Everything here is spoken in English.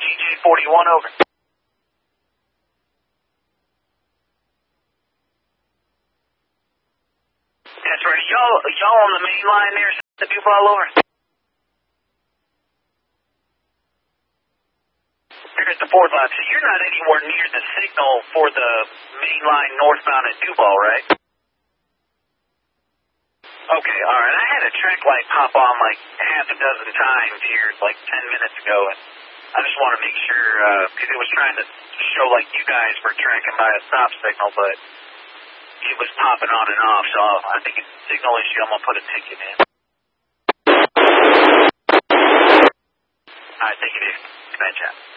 GJ41, over. That's right. Y'all on the main line there, the Duval, over. There's the fourth line. So you're not anywhere near the signal for the main line northbound at Duval, right? Okay, all right. I had a track light pop on like half a dozen times here like 10 minutes ago, and I just want to make sure, because it was trying to show like you guys were tracking by a stop signal, but it was popping on and off, so I think it's a signal issue. I'm going to put a ticket in. All right, thank you, dude. Good night, chat.